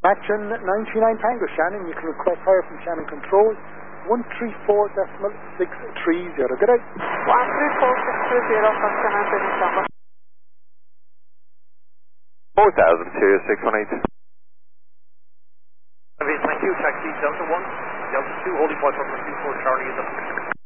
Action 99 Tango Shannon, you can request hire from Shannon Control 134.630. Good day. 134.630 from Shannon Tango. 4000 618. Thank you, taxi Delta 1, Delta 2, holding point from 24 Charlie in the